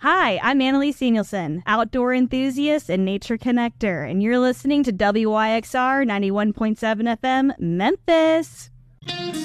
Hi, I'm Annalise Danielson, outdoor enthusiast and nature connector, and you're listening to WYXR 91.7 FM, Memphis.